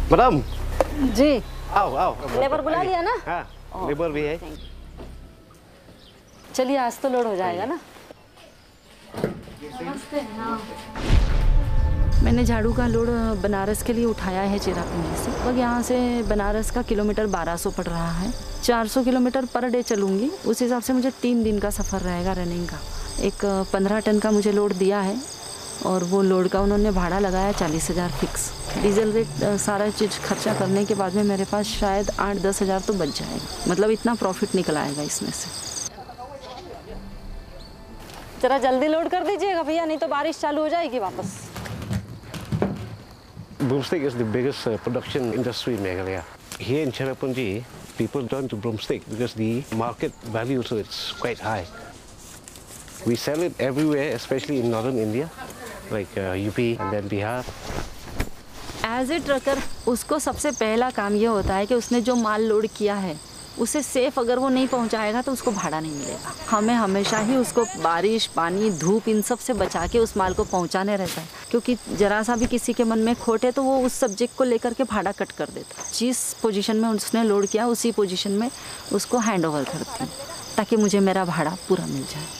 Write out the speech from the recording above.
Madam जी, आओ आओ। Labour बुला लिया ना? हाँ, लेबर भी है। चलिए आज तो लोड हो जाएगा ना। नमस्ते। हाँ, मैंने झाड़ू का लोड बनारस के लिए उठाया है चेरापूंजी से। और यहाँ से बनारस का किलोमीटर 1200 पड़ रहा है। 400 किलोमीटर पर डे चलूँगी, उस हिसाब से मुझे 3 दिन का सफ़र रहेगा रनिंग का। एक 15 टन का मुझे लोड दिया है और वो लोड का उन्होंने भाड़ा लगाया 40,000 फिक्स। डीजल रेट सारा चीज़ खर्चा करने के बाद में मेरे पास शायद 8-10 हज़ार तो बच जाएगा। मतलब इतना प्रॉफिट निकल आएगा इसमें से। जरा जल्दी लोड कर दीजिएगा भैया, नहीं तो बारिश चालू हो जाएगी वापस। Broomstick is the biggest production industry in Meghalaya. Here in Cherrapunji, people turn to broomstick because the market value to it's quite high. We sell it everywhere, especially in northern India, like UP and then Bihar. As a trucker उसको सबसे पहला काम ये होता है कि उसने जो माल लोड किया है उसे सेफ अगर वो नहीं पहुंचाएगा तो उसको भाड़ा नहीं मिलेगा। हमें हमेशा ही उसको बारिश, पानी, धूप इन सब से बचा के उस माल को पहुंचाने रहता है, क्योंकि जरा सा भी किसी के मन में खोट है तो वो उस सब्जेक्ट को लेकर के भाड़ा कट कर देता है। जिस पोजीशन में उसने लोड किया उसी पोजीशन में उसको हैंड ओवर करती हूँ ताकि मुझे मेरा भाड़ा पूरा मिल जाए।